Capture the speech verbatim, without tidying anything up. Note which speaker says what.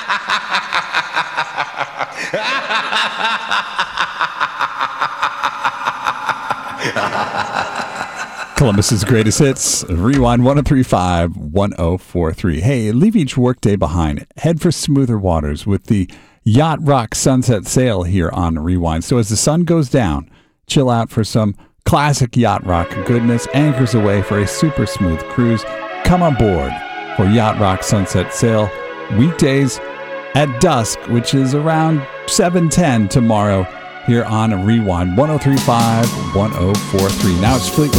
Speaker 1: Columbus's greatest hits. Rewind one oh three point five, one oh four three. Hey, leave each workday behind. Head for smoother waters with the Yacht Rock Sunset Sail here on Rewind. So as the sun goes down, chill out for some classic yacht rock goodness. Anchors away for a super smooth cruise. Come on board for Yacht Rock Sunset Sail weekdays at dusk, which is around seven ten tomorrow here on Rewind one oh three point five, one oh four three. Now it's Fleetwood